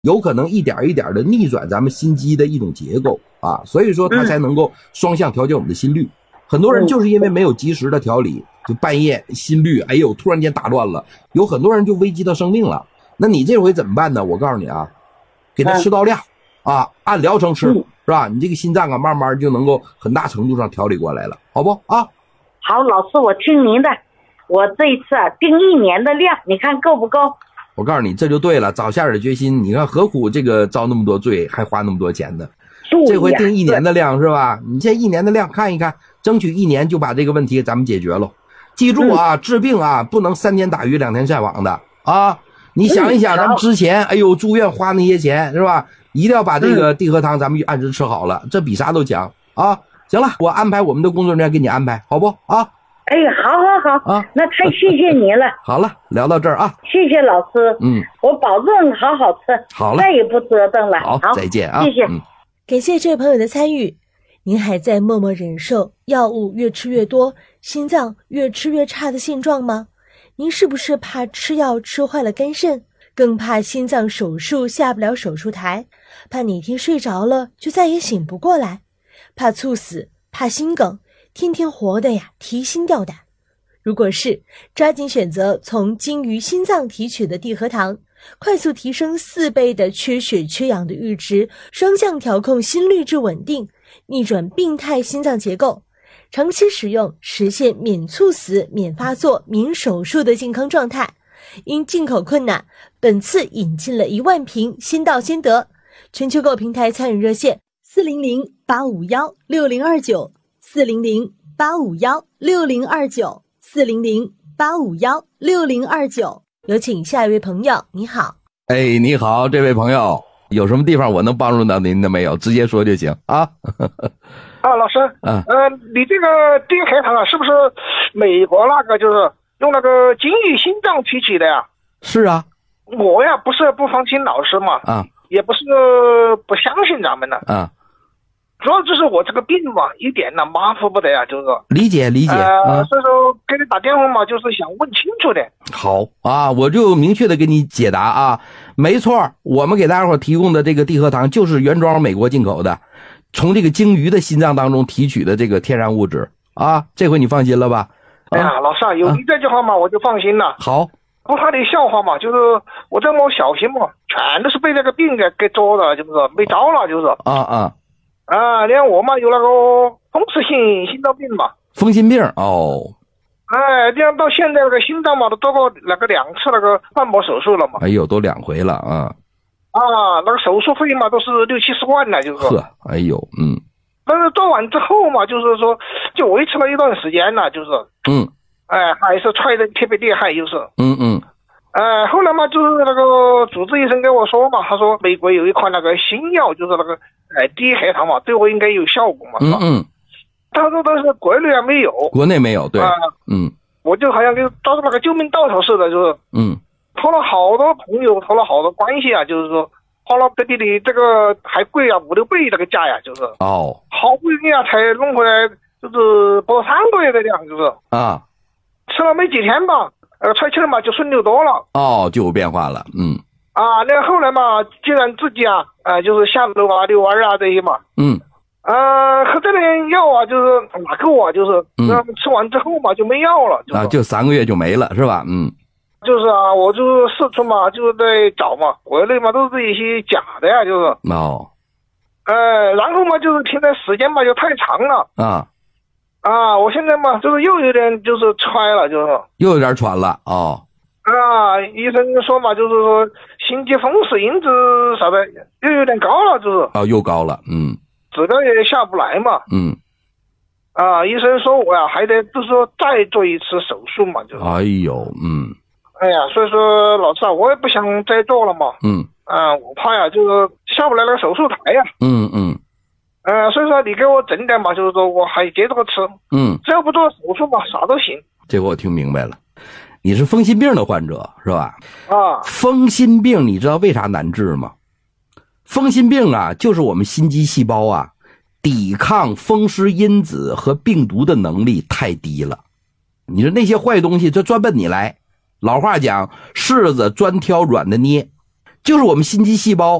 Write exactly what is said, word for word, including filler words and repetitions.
有可能一点一点的逆转咱们心肌的一种结构啊，所以说它才能够双向调节我们的心率。很多人就是因为没有及时的调理，就半夜心率哎呦突然间打乱了，有很多人就危及到生命了。那你这回怎么办呢？我告诉你啊，给他吃到量啊，按疗程吃，是吧？你这个心脏啊慢慢就能够很大程度上调理过来了，好不啊？ 好，老师我听您的，我这一次啊定一年的量，你看够不够？ 我告诉你，这就对了，早下点决心。你看何苦这个遭那么多罪，还花那么多钱呢？这回定一年的量是吧？你这一年的量看一看，争取一年就把这个问题咱们解决了。记住啊，嗯、治病啊不能三天打鱼两天晒网的啊！你想一想，咱们之前哎呦住院花那些钱是吧？一定要把这个地核汤咱们按时吃好了，这比啥都强啊！行了，我安排我们的工作人员给你安排，好不啊？ 哎，好好好啊，那太谢谢您了。 好了，聊到这儿啊， 谢谢老师。 嗯， 我保证好好吃。 好了， 再也不折腾了。 好， 好再见啊， 谢谢。 嗯， 感谢这位朋友的参与。您还在默默忍受药物越吃越多，心脏越吃越差的现状吗？您是不是怕吃药吃坏了肝肾，更怕心脏手术下不了手术台，怕哪天睡着了就再也醒不过来，怕猝死，怕心梗，天天活的呀提心吊胆？如果是，抓紧选择从精于心脏提取的地核糖，快速提升四倍的缺血缺氧的阈值，双向调控心律质稳定，逆转病态心脏结构，长期使用实现免猝死、免发作、免手术的健康状态。因进口困难，本次引进了一万瓶，先到先得。全球购平台参与热线四零零八五幺六零二九 四零零八五幺六零二九 四零零八五幺六零二九。有请下一位朋友，你好。 哎，你好，这位朋友，有什么地方我能帮助到您的没有？直接说就行啊。 啊，老师， 嗯， 呃，你这个地核糖啊，是不是美国那个就是用那个精益心脏提取的呀？ 是啊。 我呀不是不放心老师嘛， 啊， 也不是不相信咱们的， 啊， 主要就是我这个病嘛，一点呢马虎不得呀，就是理解理解， 呃， 啊、 所以说给你打电话嘛，就是想问清楚的。 好啊，我就明确的给你解答啊，没错，我们给大家伙提供的这个地核糖就是原装美国进口的，从这个鲸鱼的心脏当中提取的这个天然物质啊，这回你放心了吧？ 哎呀，老师啊，有你这句话嘛，我就放心了。 好。 不怕你笑话嘛，就是我这么小心嘛，全都是被那个病给给捉的，就是没招了，就是啊啊啊！你看我嘛有那个风湿性心脏病嘛， 风心病哦。 哎，这样到现在那个心脏嘛都做过那个两次那个瓣膜手术了嘛。 哎呦，都两回了啊！ 啊，那个手术费嘛都是六七十万呢，就是。 呵，哎呦，嗯。 但是做完之后嘛，就是说就维持了一段时间了，就是。 嗯。 哎，还是踹的特别厉害，就是。 嗯嗯。 呃，后来嘛，就是那个主治医生跟我说嘛，他说美国有一款那个新药，就是那个呃地核糖嘛，对我应该有效果嘛。 嗯嗯。 他说但是国内还没有。国内没有，对。 啊、 呃，嗯。 我就好像就抓住那个救命稻草似的，就是。 嗯。 托了好多朋友，托了好多关系啊，就是说花了比你这个还贵啊，五六倍这个价呀，就是。 哦。 好不容易啊，才弄回来，就是不到三个月的量，就是。 啊。 吃了没几天吧，呃，踹气了嘛，就顺溜多了。 哦，就有变化了，嗯。 啊，那后来嘛，既然自己啊，呃，就是下楼啊、遛弯啊这些嘛， 嗯。 呃，喝这点药啊，就是哪够啊，就是，嗯，吃完之后嘛就没药了， 啊，就三个月就没了，是吧？嗯。 就是啊，我就是四处嘛，就是在找嘛，国内嘛都是一些假的呀，就是。 哦。 呃，然后嘛，就是停的时间嘛就太长了。 啊。 啊，我现在嘛，就是又有点就是揣了，就是又有点喘了哦。 啊，医生说嘛，就是说心肌风湿因子啥的又有点高了，就是哦，又高了，嗯， 指标也下不来嘛， 嗯， 啊，医生说我呀还得就是说再做一次手术嘛，就是， 哎呦，嗯， 哎呀，所以说老师啊，我也不想再做了嘛， 嗯， 啊，我怕呀，就是下不来那个手术台呀， 嗯嗯。 呃，所以说你给我整点嘛，就是说我还接着吃， 嗯， 只要不做手术嘛，啥都行。 这个我听明白了，你是风心病的患者是吧？ 啊， 风心病你知道为啥难治吗？风心病啊，就是我们心肌细胞啊，抵抗风湿因子和病毒的能力太低了。你说那些坏东西，这专奔你来。老话讲，柿子专挑软的捏。 就是我们心肌细胞